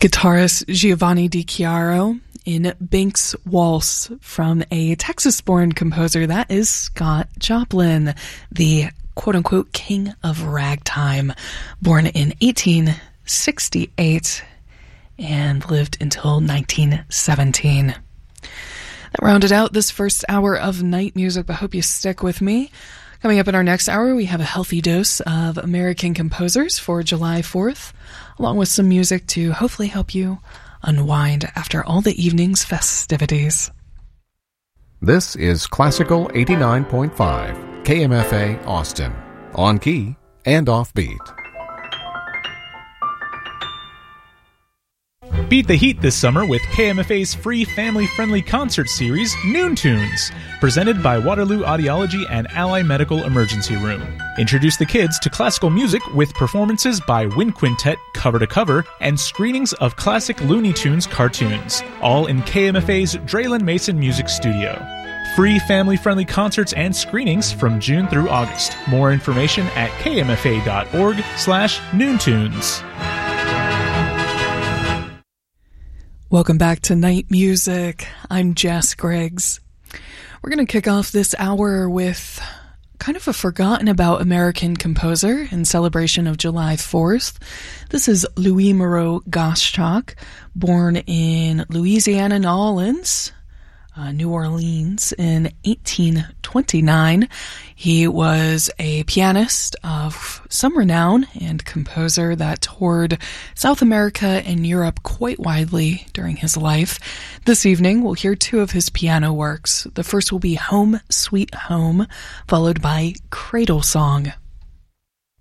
Guitarist Giovanni Di Chiaro in Binks Waltz from a Texas-born composer, that is Scott Joplin, the quote-unquote king of ragtime, born in 1868 and lived until 1917. That rounded out this first hour of night music, but I hope you stick with me. Coming up in our next hour, we have a healthy dose of American composers for July 4th, along with some music to hopefully help you unwind after all the evening's festivities. This is Classical 89.5, KMFA Austin, on key and offbeat. Beat the heat this summer with KMFA's free family-friendly concert series, Noon Tunes, presented by Waterloo Audiology and Ally Medical Emergency Room. Introduce the kids to classical music with performances by Wind Quintet cover to cover and screenings of classic Looney Tunes cartoons, all in KMFA's Draylen Mason Music Studio. Free family-friendly concerts and screenings from June through August. More information at kmfa.org/noontunes. Welcome back to Night Music. I'm Jess Griggs. We're going to kick off this hour with kind of a forgotten about American composer in celebration of July 4th. This is Louis Moreau Gottschalk, born in Louisiana, New Orleans in 1829. He was a pianist of some renown and composer that toured South America and Europe quite widely during his life. This evening, we'll hear two of his piano works. The first will be Home Sweet Home, followed by Cradle Song.